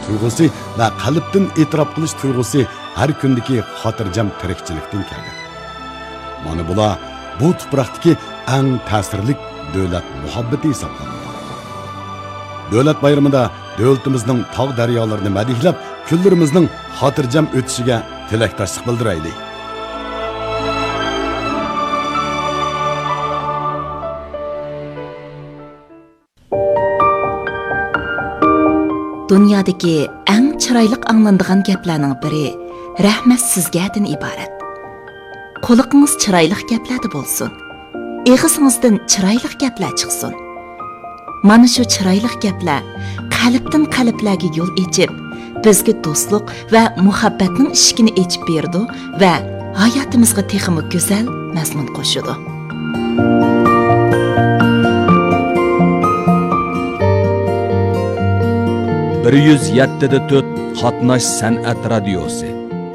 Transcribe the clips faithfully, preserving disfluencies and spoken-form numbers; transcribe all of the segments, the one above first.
tuyg'usi va qalbdan e'tirof qilish tuyg'usi har kundagi xotirjam tirikchilikdan kelgan. Mana bular bu tuproqdagi eng ta'sirli davlat muhabbati hisoblanadi. Davlat bayramida davlatimizning tog' daryolarini madihlab, kunlarimizning xotirjam o'tishiga tilakdoshlik bildiraylik. Dunyodagi eng chiroyli anglanadigan gaplarning biri rahmat sizgadan iborat. Quliqingiz chiroyli gaplarda bo'lsin. Eg'izingizdan chiroyli gaplar chiqsin. Mana shu chiroyli gaplar qalbdan qalblarga yo'l ochib, bizga do'stlik va muhabbatning eshigini ochib berdi va hayotimizga texmi go'zal mazmun qo'shdi. bir yuz yetti da to'rt Qatnash san'at radiosi.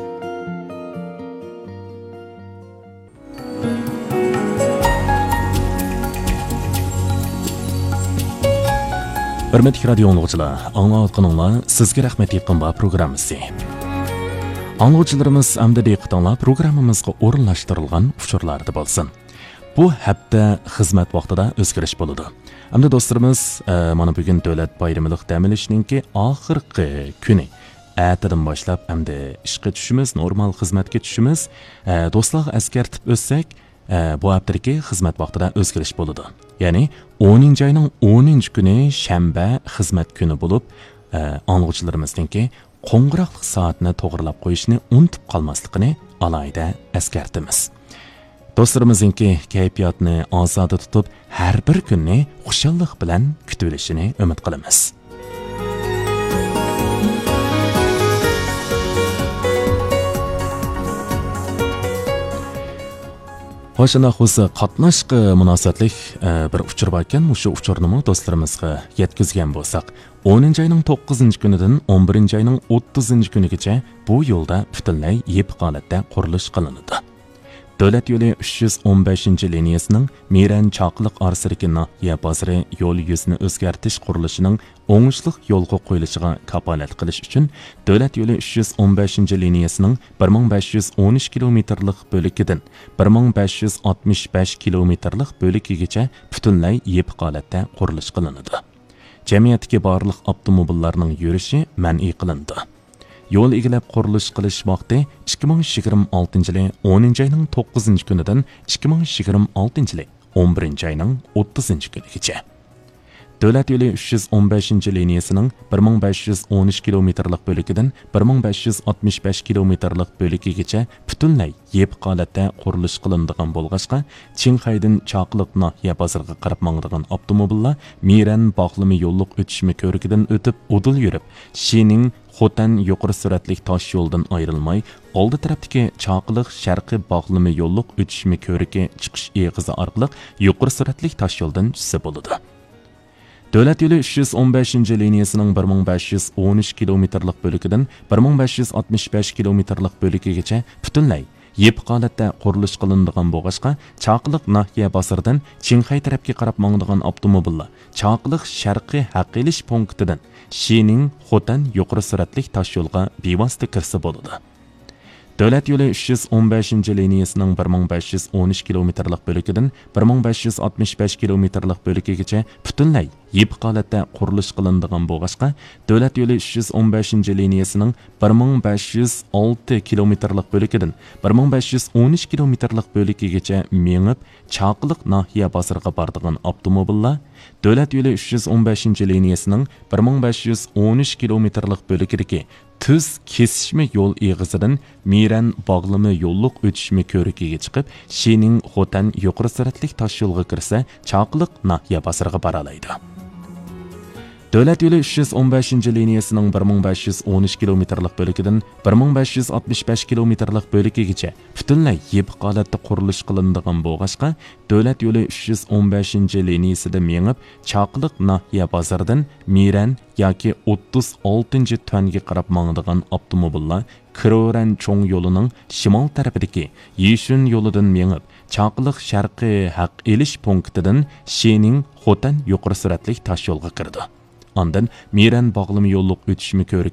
Hörmətli radio dinləyicilər, anlayatqanlar sizə rəhmət etqanlar proqramısı. Anlayıcılarımız əmdə diqqətinizə proqramımızğa orunlaşdırılğan uçurlarda bolsun. Bu həftə xizmət vaxtida özgəriş boludu. Əmdə dostlarımız, mana bugün dövlət bayramılıq dəmilişninki axırqı günü. Ətidən başlap əmdə işqə düşümüz, normal xizmətə düşümüz. Dostlar əskərtib özsək, bu həftəki xizmət vaxtida özgəriş boludu. Yani o'ninchi ayning o'ninchi kuni shanba xizmat kuni bo'lib, angluvchilarimizningki qo'ng'iroqlik soatini to'g'rilab qo'yishni unutib qolmasligini alayda eskartimiz. Do'stlarimizning kayfiyatni ozoda tutib, har bir kunni xushallik bilan kutib olishini umid qilamiz. Hoşana xusi qatnashqa munosabatlik bir uchur bor ekan, o'sha uchurni do'stlarimizga yetkazgan bo'lsak, o'ninchi ayning to'qqizinchi kunidan o'n birinchi ayning o'ttizinchi kunigacha bu yo'lda butunlay yepik holatda qurilish qilinadi. Davlat yo'li uch yuz o'n beshinchi liniyasining Miran Chaqliq orasidagi nahiya bozori yo'l yuzini o'zgartirish qurilishining o'ngishli yo'lga qo'yilishiga kafolat qilish uchun Davlat yo'li uch yuz o'n beshinchi liniyasining bir ming besh yuz o'n uch kilometrlik bo'likidan bir ming besh yuz oltmish besh kilometrlik bo'likigacha butunlay yepik holatda qurilish qilinadi. Jamiyatdagi barliq avtomobillarning yurishi man'iy qilindi. Yo'l egilab qurilish qilish vaqti ikki ming yigirma oltinchi yil o'ninchi ayning to'qqizinchi kunidan ikki ming yigirma oltinchi yil o'n birinchi ayning o'ttizinchi kunigacha. Davlat yo'li uch yuz o'n beshinchi liniyasining bir ming besh yuz o'n uch kilometrlik bo'likidan bir ming besh yuz oltmish besh kilometrlik bo'likigacha butunlay yepik holatda qurilish qilinadigan bo'lg'achqa, Qinghaydan Chaqliq nahiya bozoriga qarab mangdigan avtomobillar Miran Bog'limi yo'lliq o'tishma ko'rigidan o'tib, udul yurib, Shining Xotan yuqori suratli tosh yo'ldan ayrilmay, oldi tarafdagi Chaqliq Sharqiy Bog'limi yo'lliq o'tishma ko'rigi chiqish eg'izi orqali yuqori suratli tosh yo'ldan tushsa bo'ladi. Davlat yo'li uch yuz o'n beshinchi liniyasining bir ming besh yuz o'n uch kilometrlik bo'likidan bir ming besh yuz oltmish besh kilometrlik bo'likigacha butunlay yepik holatda qurilish qilinadigan bo'lg'achqa, Chaqliq nahiya bozoridan Qinghay tarafga qarab mangdigan avtomobillar Chaqliq Sharqiy haqilish punktidan Shining Xotan yuqori suratli tosh yo'lga bevosita kirsa bo'ladi. Davlat yo'li uch yuz o'n beshinchi liniyasining bir ming besh yuz o'n uch kilometrlik bo'likidan bir ming besh yuz oltmish besh kilometrlik bo'likigacha butunlay yepik holatda qurilish qilinadigan bo'lg'achqa, Davlat yo'li uch yuz o'n beshinchi liniyasining bir ming besh yuz olti kilometrlik bo'likidan bir ming besh yuz o'n uch kilometrlik bo'likigacha mengib Chaqliq nahiya bozoriga boradigan avtomobillar Davlat yo'li uch yuz o'n beshinchi liniyasining bir ming besh yuz o'n uch kilometrlik bo'likidagi tuz kesishma yo'l eg'izidan Miran Bog'limi yo'lliq o'tishma ko'rigiga chiqib, Shining Xotan yuqori suratli tosh yo'lga kirsa, Chaqliq nahiya bozoriga bora oladi. Davlat yo'li uch yuz o'n beshinchi liniyasining bir ming besh yuz o'n uch kilometrlik bo'likidan bir ming besh yuz oltmish besh kilometrlik bo'likigacha butunlay yepik holatda qurilish qilinadigan bo'lg'achqa, Davlat yo'li uch yuz o'n beshinchi liniyasida mengib Chaqliq nahiya bozoridan Miran yoki o'ttiz oltinchi tuanga qarab mangdigan avtomobillar Kiroran cho'ng yo'lining shimol tarafidagi Yishun yo'lidan mengib Chaqliq Sharqiy haq elish punktidan Shining Xotan yuqori suratli tosh yo'lga kirdi. Ondan Miran Bog'limi yo'lliq o'tishma ko'rik